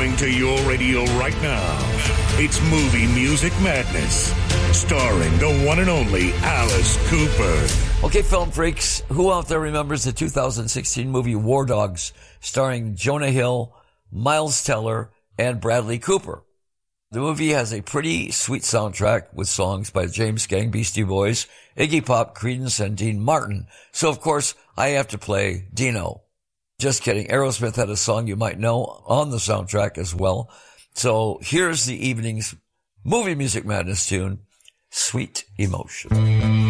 coming to your radio right now. It's Movie Music Madness, starring the one and only Alice Cooper. Okay, film freaks, who out there remembers the 2016 movie War Dogs, starring Jonah Hill, Miles Teller, and Bradley Cooper? The movie has a pretty sweet soundtrack with songs by James Gang, Beastie Boys, Iggy Pop, Creedence, and Dean Martin. So, of course, I have to play Dino. Just kidding. Aerosmith had a song you might know on the soundtrack as well. So here's the evening's Movie Music Madness tune, Sweet Emotion.